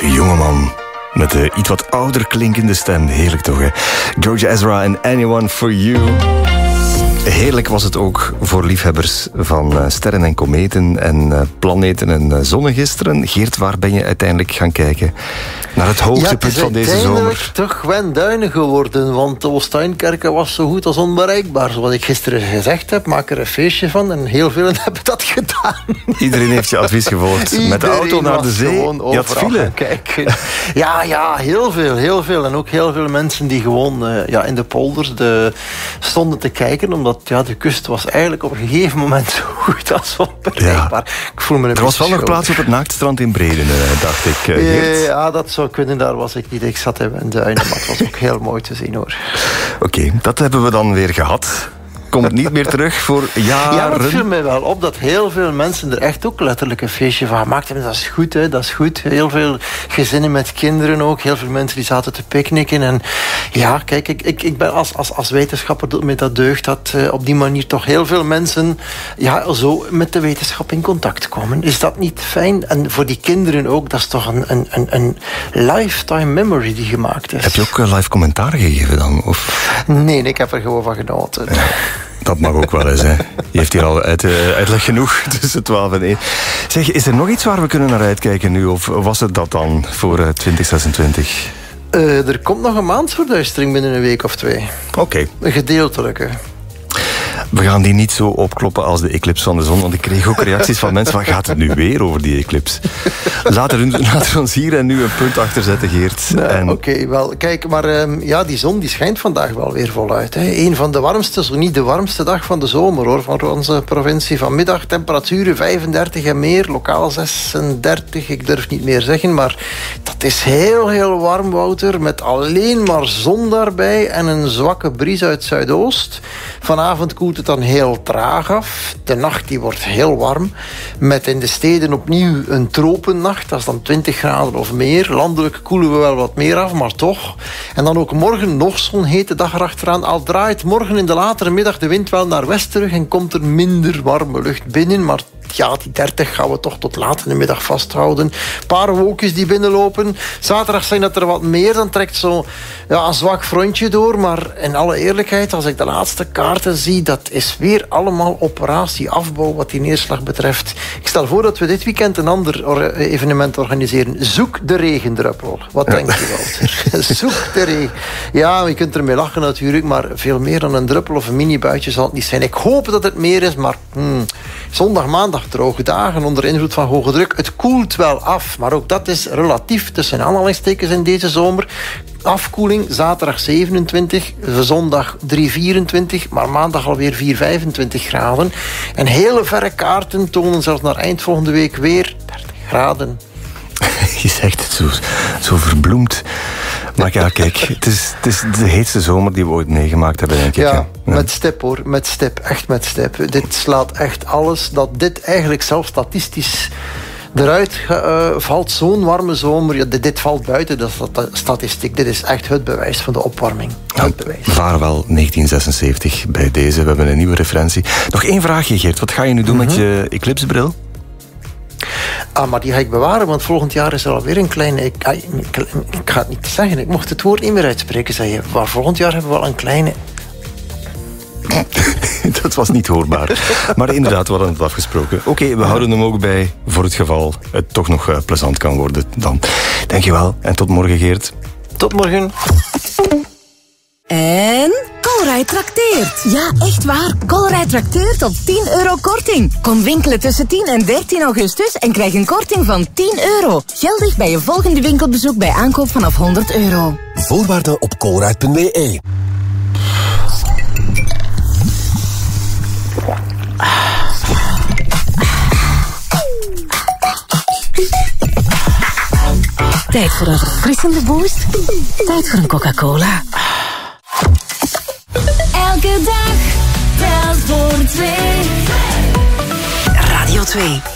jongeman met de iets wat ouder klinkende stem. Heerlijk toch, hè? George Ezra en Anyone For You. Heerlijk was het ook voor liefhebbers van sterren en kometen en planeten en zonnen gisteren. Geert, waar ben je uiteindelijk gaan kijken? Naar het hoogtepunt van deze zomer. Het is toch Wenduinen geworden, want de Oostuinkerken was zo goed als onbereikbaar. Zoals ik gisteren gezegd heb, maak er een feestje van en heel veel hebben dat gedaan. Iedereen heeft je advies gevolgd. Iedereen met de auto naar de zee, je had file. Kijken. Ja, heel veel. En ook heel veel mensen die gewoon in de polders stonden te kijken, omdat de kust was eigenlijk op een gegeven moment zo goed als onbereikbaar. Ja. Ik voel me er was wel nog plaats op het naaktstrand in Breden, dacht ik, Geert. Ja, dat zou kunnen. Daar was ik niet. Ik zat in Wenduinen, maar het was ook heel mooi te zien, hoor. Oké, dat hebben we dan weer gehad. Komt niet meer terug voor jaren. Ja, maar het viel mij wel op dat heel veel mensen er echt ook letterlijk een feestje van gemaakt hebben. Dat is goed, hè, dat is goed. Heel veel gezinnen met kinderen ook. Heel veel mensen die zaten te picknicken. En ja, kijk, ik ben als wetenschapper met dat deugd dat op die manier toch heel veel mensen zo met de wetenschap in contact komen. Is dat niet fijn? En voor die kinderen ook, dat is toch een lifetime memory die gemaakt is. Heb je ook live commentaar gegeven dan? Of? Nee, ik heb er gewoon van genoten. Ja. Dat mag ook wel eens, hè. Je heeft hier al uitleg genoeg tussen 12 en 1. Zeg, is er nog iets waar we kunnen naar uitkijken nu? Of was het dat dan voor 2026? Er komt nog een maansverduistering binnen een week of 2. Oké. Een gedeeltelijke. We gaan die niet zo opkloppen als de eclipse van de zon. Want ik kreeg ook reacties van mensen. Wat gaat het nu weer over die eclipse? Laten we ons hier en nu een punt achter zetten, Geert. Oké, wel. Kijk, maar die zon die schijnt vandaag wel weer voluit. Hè. Een van de warmste, zo niet de warmste dag van de zomer, hoor, van onze provincie. Vanmiddag temperaturen 35 en meer. Lokaal 36, ik durf niet meer zeggen. Maar dat is heel, heel warm, Wouter. Met alleen maar zon daarbij en een zwakke bries uit zuidoost. Vanavond koelt het dan heel traag af. De nacht die wordt heel warm. Met in de steden opnieuw een tropennacht. Dat is dan 20 graden of meer. Landelijk koelen we wel wat meer af, maar toch. En dan ook morgen nog zo'n hete dag erachteraan. Al draait morgen in de latere middag de wind wel naar west terug en komt er minder warme lucht binnen. Maar ja, die 30 gaan we toch tot laat in de middag vasthouden. Een paar wolkjes die binnenlopen. Zaterdag zijn dat er wat meer. Dan trekt zo een zwak frontje door. Maar in alle eerlijkheid, als ik de laatste kaarten zie, dat is weer allemaal operatie afbouw wat die neerslag betreft. Ik stel voor dat we dit weekend een ander evenement organiseren. Zoek de regendruppel. Wat denk je, Walter? Zoek de regen. Ja, je kunt ermee lachen natuurlijk, maar veel meer dan een druppel of een mini-buitje zal het niet zijn. Ik hoop dat het meer is, maar zondag, maandag droge dagen onder invloed van hoge druk. Het koelt wel af, maar ook dat is relatief tussen aanhalingstekens in deze zomer. Afkoeling, zaterdag 27, zondag 3,24, maar maandag alweer 4,25 graden. En hele verre kaarten tonen zelfs naar eind volgende week weer 30 graden. Je zegt het zo verbloemd. Maar ja, kijk, het is de heetste zomer die we ooit meegemaakt hebben, denk ik. Ja, met stip hoor, met stip, echt met stip. Dit slaat echt alles, dat dit eigenlijk zelf statistisch eruit valt. Zo'n warme zomer, ja, dit valt buiten de statistiek. Dit is echt het bewijs van de opwarming. Het bewijs. We waren wel 1976 bij deze, we hebben een nieuwe referentie. Nog één vraagje, Geert. Wat ga je nu doen met je eclipsebril? Maar die ga ik bewaren, want volgend jaar is er alweer een kleine... Ik ga het niet zeggen, ik mocht het woord niet meer uitspreken, zei je. Maar volgend jaar hebben we wel een kleine... Dat was niet hoorbaar. Maar inderdaad, we hadden het afgesproken. Oké, we houden hem ook bij voor het geval het toch nog plezant kan worden. Dan dankjewel en tot morgen, Geert. Tot morgen. En Colruyt trakteert. Ja, echt waar. Colruyt trakteert tot €10 korting. Kom winkelen tussen 10 en 13 augustus en krijg een korting van €10. Geldig bij je volgende winkelbezoek bij aankoop vanaf €100. Voorwaarden op colruyt.be. Tijd voor een verfrissende boost. Tijd voor een Coca-Cola. Elke dag telt voor 2. Radio 2.